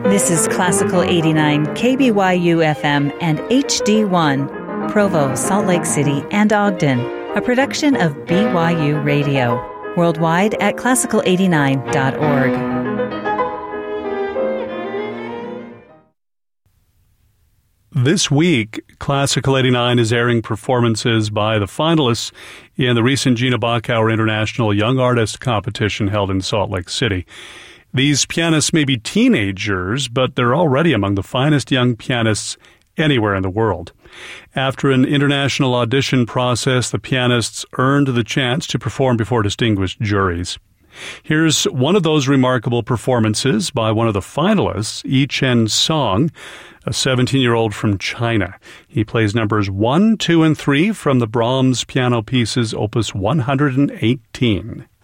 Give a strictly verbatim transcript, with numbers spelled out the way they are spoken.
This is Classical eighty-nine, K B Y U F M and H D one, Provo, Salt Lake City, and Ogden, a production of B Y U Radio, worldwide at classical eighty-nine dot org. This week, Classical eighty-nine is airing performances by the finalists in the recent Gina Bachauer International Young Artist Competition held in Salt Lake City. These pianists may be teenagers, but they're already among the finest young pianists anywhere in the world. After an international audition process, the pianists earned the chance to perform before distinguished juries. Here's one of those remarkable performances by one of the finalists, Yi Chen Song, a seventeen-year-old from China. He plays numbers one, two, and three from the Brahms piano pieces, opus one hundred eighteen.